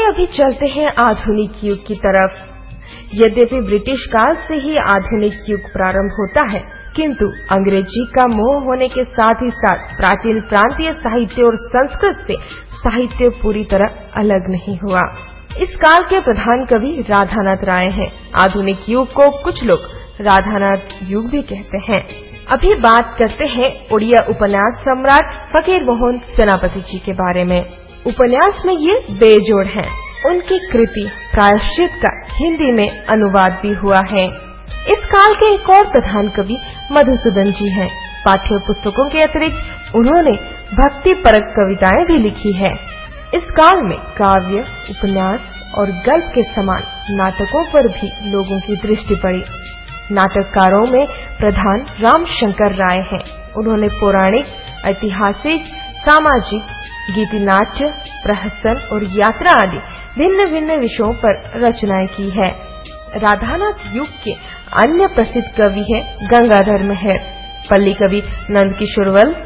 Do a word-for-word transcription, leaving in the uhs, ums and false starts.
अभी चलते हैं आधुनिक युग की तरफ। यद्यपि ब्रिटिश काल से ही आधुनिक युग प्रारंभ होता है, किंतु अंग्रेजी का मोह होने के साथ ही साथ प्राचीन प्रांतीय साहित्य और संस्कृत से साहित्य पूरी तरह अलग नहीं हुआ। इस काल के प्रधान कवि राधानाथ राय हैं। आधुनिक युग को कुछ लोग राधानाथ युग भी कहते हैं। अभी बात करते हैं उड़िया उपन्यास सम्राट फकीर मोहन सेनापति जी के बारे में। उपन्यास में ये बेजोड़ हैं। उनकी कृति प्रायश्चित का हिंदी में अनुवाद भी हुआ है। इस काल के एक और प्रधान कवि मधुसूदन जी हैं। पाठ्य पुस्तकों के अतिरिक्त उन्होंने भक्ति परक कविताएं भी लिखी है। इस काल में काव्य, उपन्यास और गल्प के समान नाटकों पर भी लोगों की दृष्टि पड़ी। नाटककारों में प्रधान रामशंकर राय हैं। उन्होंने पौराणिक, ऐतिहासिक, सामाजिक, गीति नाट्य, प्रहसन और यात्रा आदि भिन्न भिन्न विषयों पर रचनाएं की है। राधानाथ युग के अन्य प्रसिद्ध कवि हैं गंगाधर मेहर, पल्ली कवि नंदकिशोर वल्ल,